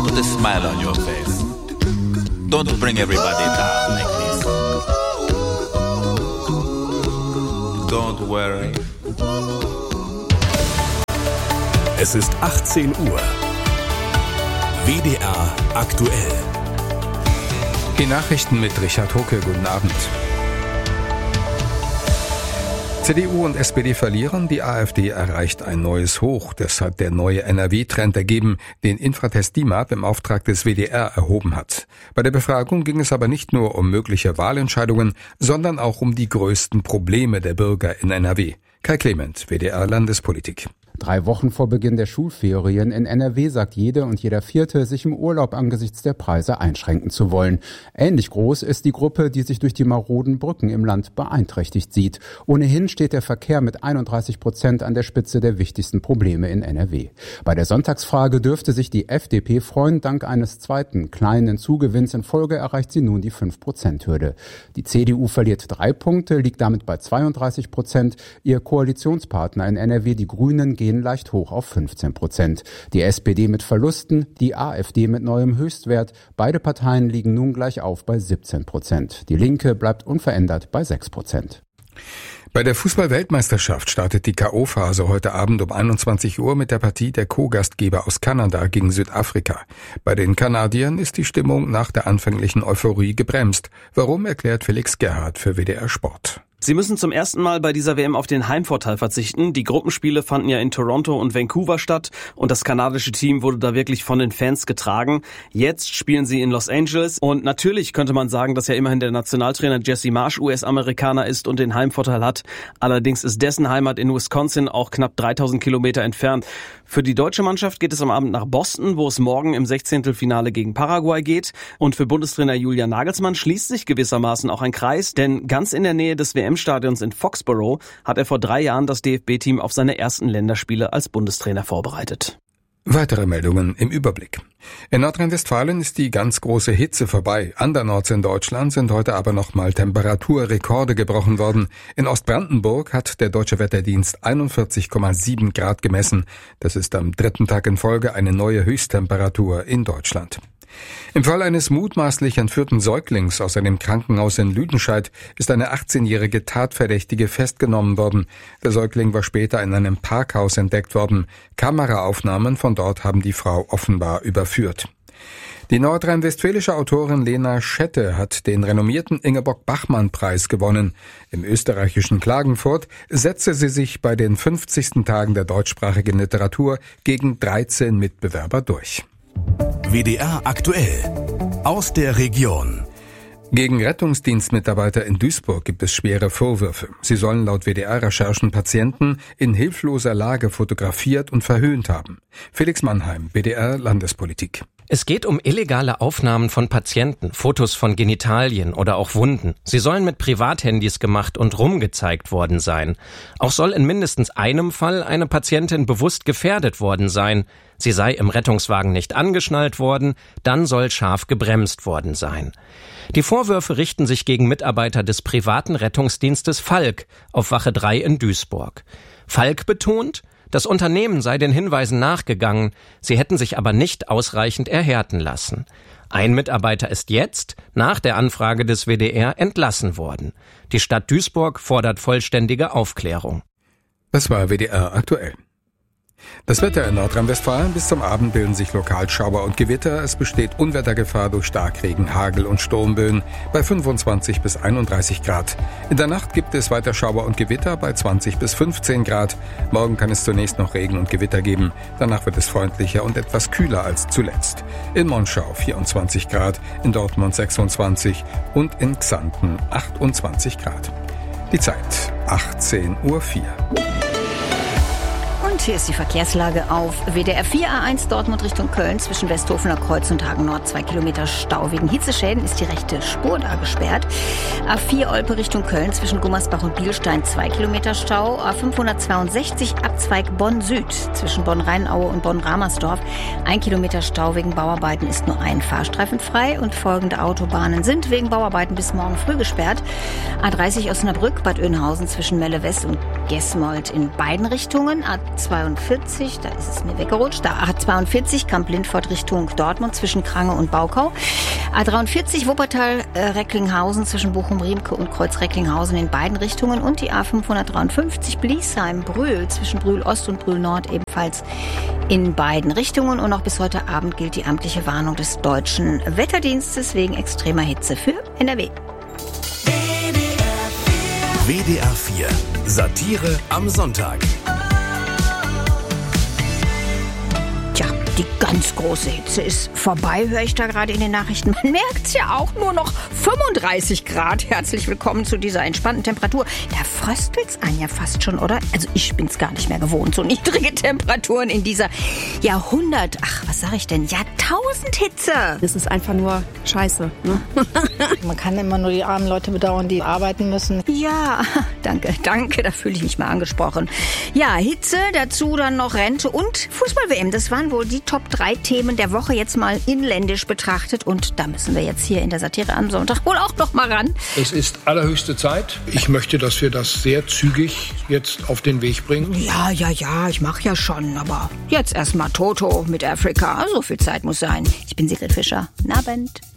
Put a smile on your face. Don't bring everybody down like this. Don't worry. Es ist 18 Uhr. WDR aktuell. Die Nachrichten mit Richard Hucke. Guten Abend. CDU und SPD verlieren, die AfD erreicht ein neues Hoch. Das hat der neue NRW-Trend ergeben, den Infratest DIMAP im Auftrag des WDR erhoben hat. Bei der Befragung ging es aber nicht nur um mögliche Wahlentscheidungen, sondern auch um die größten Probleme der Bürger in NRW. Kai Clement, WDR Landespolitik. 3 Wochen vor Beginn der Schulferien in NRW sagt jede und jeder Vierte, sich im Urlaub angesichts der Preise einschränken zu wollen. Ähnlich groß ist die Gruppe, die sich durch die maroden Brücken im Land beeinträchtigt sieht. Ohnehin steht der Verkehr mit 31% an der Spitze der wichtigsten Probleme in NRW. Bei der Sonntagsfrage dürfte sich die FDP freuen. Dank eines zweiten kleinen Zugewinns in Folge erreicht sie nun die 5%-Hürde. Die CDU verliert 3 Punkte, liegt damit bei 32%. Ihr Koalitionspartner in NRW, die Grünen, gehen leicht hoch auf 15%. Die SPD mit Verlusten, die AfD mit neuem Höchstwert. Beide Parteien liegen nun gleich auf bei 17%. Die Linke bleibt unverändert bei 6%. Bei der Fußball-Weltmeisterschaft startet die K.O.-Phase heute Abend um 21 Uhr mit der Partie der Co-Gastgeber aus Kanada gegen Südafrika. Bei den Kanadiern ist die Stimmung nach der anfänglichen Euphorie gebremst. Warum, erklärt Felix Gerhardt für WDR Sport. Sie müssen zum ersten Mal bei dieser WM auf den Heimvorteil verzichten. Die Gruppenspiele fanden ja in Toronto und Vancouver statt und das kanadische Team wurde da wirklich von den Fans getragen. Jetzt spielen sie in Los Angeles und natürlich könnte man sagen, dass ja immerhin der Nationaltrainer Jesse Marsch US-Amerikaner ist und den Heimvorteil hat. Allerdings ist dessen Heimat in Wisconsin auch knapp 3000 Kilometer entfernt. Für die deutsche Mannschaft geht es am Abend nach Boston, wo es morgen im 16. Finale gegen Paraguay geht. Und für Bundestrainer Julian Nagelsmann schließt sich gewissermaßen auch ein Kreis, denn ganz in der Nähe des WM-Stadions in Foxborough hat er vor 3 Jahren das DFB-Team auf seine ersten Länderspiele als Bundestrainer vorbereitet. Weitere Meldungen im Überblick. In Nordrhein-Westfalen ist die ganz große Hitze vorbei. Andernorts in Deutschland sind heute aber nochmal Temperaturrekorde gebrochen worden. In Ostbrandenburg hat der Deutsche Wetterdienst 41,7 Grad gemessen. Das ist am 3. Tag in Folge eine neue Höchsttemperatur in Deutschland. Im Fall eines mutmaßlich entführten Säuglings aus einem Krankenhaus in Lüdenscheid ist eine 18-jährige Tatverdächtige festgenommen worden. Der Säugling war später in einem Parkhaus entdeckt worden. Kameraaufnahmen von dort haben die Frau offenbar überführt. Die nordrhein-westfälische Autorin Lena Schette hat den renommierten Ingeborg-Bachmann-Preis gewonnen. Im österreichischen Klagenfurt setzte sie sich bei den 50. Tagen der deutschsprachigen Literatur gegen 13 Mitbewerber durch. WDR aktuell. Aus der Region. Gegen Rettungsdienstmitarbeiter in Duisburg gibt es schwere Vorwürfe. Sie sollen laut WDR-Recherchen Patienten in hilfloser Lage fotografiert und verhöhnt haben. Felix Mannheim, WDR Landespolitik. Es geht um illegale Aufnahmen von Patienten, Fotos von Genitalien oder auch Wunden. Sie sollen mit Privathandys gemacht und rumgezeigt worden sein. Auch soll in mindestens einem Fall eine Patientin bewusst gefährdet worden sein. Sie sei im Rettungswagen nicht angeschnallt worden, dann soll scharf gebremst worden sein. Die Vorwürfe richten sich gegen Mitarbeiter des privaten Rettungsdienstes Falk auf Wache 3 in Duisburg. Falk betont, das Unternehmen sei den Hinweisen nachgegangen, sie hätten sich aber nicht ausreichend erhärten lassen. Ein Mitarbeiter ist jetzt, nach der Anfrage des WDR, entlassen worden. Die Stadt Duisburg fordert vollständige Aufklärung. Das war WDR aktuell. Das Wetter in Nordrhein-Westfalen: bis zum Abend bilden sich lokal Schauer und Gewitter. Es besteht Unwettergefahr durch Starkregen, Hagel und Sturmböen bei 25 bis 31 Grad. In der Nacht gibt es weiter Schauer und Gewitter bei 20 bis 15 Grad. Morgen kann es zunächst noch Regen und Gewitter geben. Danach wird es freundlicher und etwas kühler als zuletzt. In Monschau 24 Grad, in Dortmund 26 und in Xanten 28 Grad. Die Zeit 18:04 Uhr. Und hier ist die Verkehrslage auf WDR 4 A1 Dortmund Richtung Köln zwischen Westhofener Kreuz und Hagen Nord 2 Kilometer Stau. Wegen Hitzeschäden ist die rechte Spur da gesperrt. A4 Olpe Richtung Köln zwischen Gummersbach und Bielstein 2 Kilometer Stau. A562 Abzweig Bonn Süd zwischen Bonn-Rheinaue und Bonn-Ramersdorf 1 Kilometer Stau. Wegen Bauarbeiten ist nur ein Fahrstreifen frei und folgende Autobahnen sind wegen Bauarbeiten bis morgen früh gesperrt. A30 Osnabrück Bad Oeynhausen zwischen Melle West und Gesmold in beiden Richtungen. A2 A42, da ist es mir weggerutscht. Da A42 Kamp-Lindfort Richtung Dortmund zwischen Krange und Baukau. A43 Wuppertal-Recklinghausen zwischen Bochum-Riemke und Kreuz-Recklinghausen in beiden Richtungen. Und die A553 Bliesheim-Brühl zwischen Brühl-Ost und Brühl-Nord ebenfalls in beiden Richtungen. Und noch bis heute Abend gilt die amtliche Warnung des Deutschen Wetterdienstes wegen extremer Hitze für NRW. WDR 4 Satire am Sonntag. Tja, die ganz große Hitze ist vorbei, höre ich da gerade in den Nachrichten. Man merkt es ja auch, nur noch 35 Grad. Herzlich willkommen zu dieser entspannten Temperatur. Da fröstelt's einen ja fast schon, oder? Also ich bin's gar nicht mehr gewohnt, so niedrige Temperaturen in dieser Jahrtausend-Hitze. Das ist einfach nur scheiße. Ne? Man kann immer nur die armen Leute bedauern, die arbeiten müssen. Ja, danke, da fühle ich mich mal angesprochen. Ja, Hitze, dazu dann noch Rente und Fußball-WM. Das waren wohl die Top 3 Themen der Woche jetzt mal inländisch betrachtet. Und da müssen wir jetzt hier in der Satire am Sonntag wohl auch noch mal ran. Es ist allerhöchste Zeit. Ich möchte, dass wir das sehr zügig jetzt auf den Weg bringen. Ja, ich mache ja schon. Aber jetzt erstmal Toto mit Afrika. So viel Zeit muss sein. Ich bin Sigrid Fischer. Guten Abend.